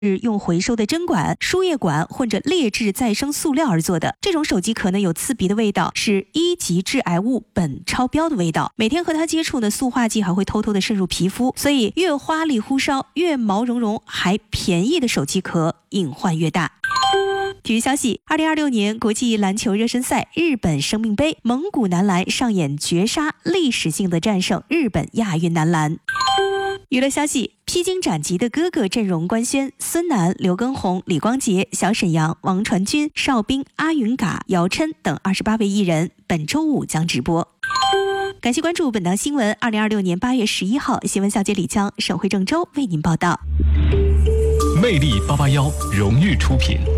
是用回收的针管、输液管或者劣质再生塑料而做的。这种手机壳呢有刺鼻的味道，是1级致癌物苯超标的味道。每天和它接触呢，塑化剂还会偷偷的渗入皮肤，所以越花里胡哨、越毛茸茸还便宜的手机壳隐患越大。体育消息：2026年国际篮球热身赛日本生命杯，蒙古男篮上演绝杀，历史性的战胜日本亚运男篮。娱乐消息：披荆斩棘的哥哥阵容官宣，孙楠、刘畊宏、李光洁、小沈阳、王传君、邵兵、阿云嘎、姚琛等28位艺人本周五将直播。感谢关注本档新闻。2026年8月11号，新闻小姐李江、沈慧郑州为您报道。 魅力881荣誉出品。